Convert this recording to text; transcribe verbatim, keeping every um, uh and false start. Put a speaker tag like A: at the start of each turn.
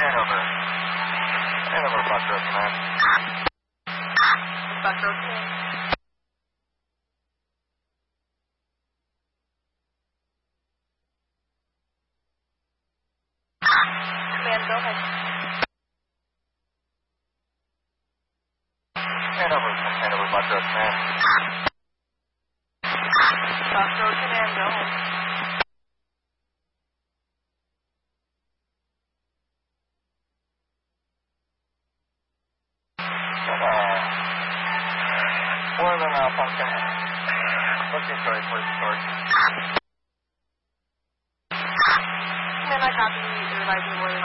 A: Hanover. Hanover, Buckrow Command.
B: Buckrow Command. Command, go ahead.
A: Hanover, Hanover, Buckrow Command.
B: Buckrow Command, go ahead.
A: Northern Malfunction. Looking for a police source.
B: Command, I copy. You're advising more than